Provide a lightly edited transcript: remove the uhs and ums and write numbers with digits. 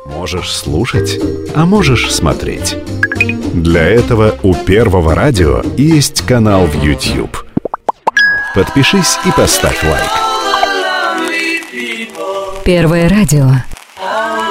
Можешь слушать, а можешь смотреть. Для этого у Первого радио есть канал в YouTube. Подпишись и поставь лайк. Первое радио.